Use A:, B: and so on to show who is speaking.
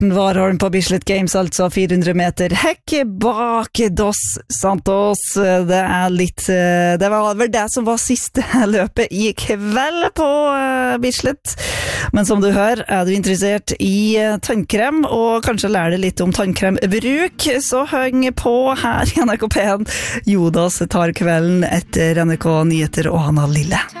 A: Morten Warholm på Bislett Games, altså 400 meter hekk bak Dos Santos. Det var vel det som var siste løpet i kveld på Bislett. Men som du hører, er du interessert i tannkrem, og kanskje lærer deg litt om tannkrembruk, så heng på her i NRK P1. Jodas tar kvelden etter NRK Nyheter og Hanna Lille.